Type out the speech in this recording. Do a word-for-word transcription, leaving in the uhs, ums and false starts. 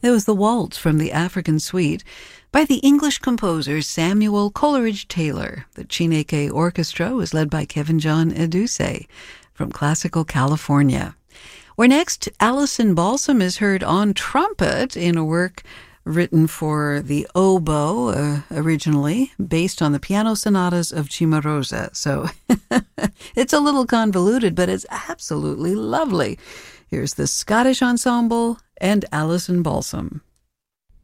There was the waltz from the African Suite by the English composer Samuel Coleridge Taylor. The Chineke Orchestra was led by Kevin John Eduse from Classical California. Where next, Alison Balsam is heard on trumpet in a work written for the oboe, uh, originally, based on the piano sonatas of Cimarosa. So it's a little convoluted, but it's absolutely lovely. Here's the Scottish Ensemble and Alison Balsam.